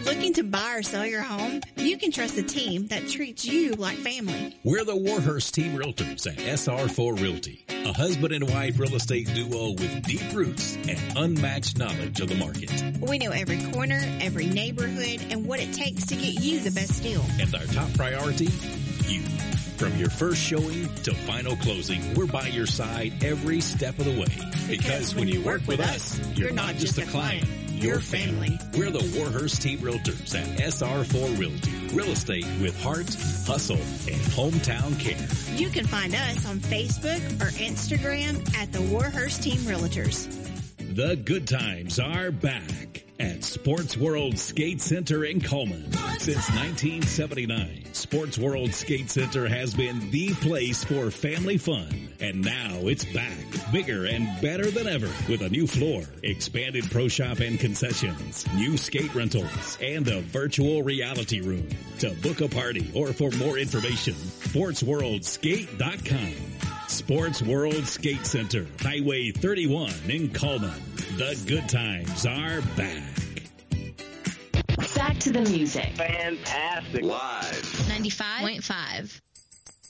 Looking to buy or sell your home? You can trust a team that treats you like family. We're the Warhurst Team Realtors at SR4 Realty, a husband and wife real estate duo with deep roots and unmatched knowledge of the market. We know every corner, every neighborhood, and what it takes to get you the best deal. And our top priority, you. From your first showing to final closing, we're by your side every step of the way. Because when you work with us, you're not just a client, you're family. We're the Warhurst Team Realtors at SR4 Realty. Real estate with heart, hustle, and hometown care. You can find us on Facebook or Instagram at the Warhurst Team Realtors. The good times are back at Sports World Skate Center in Coleman. Since 1979, Sports World Skate Center has been the place for family fun. And now it's back, bigger and better than ever, with a new floor, expanded pro shop and concessions, new skate rentals, and a virtual reality room. To book a party or for more information, sportsworldskate.com. Sports World Skate Center, Highway 31 in Coleman. The good times are back. Back to the music. Fantastic. Live. 95.5.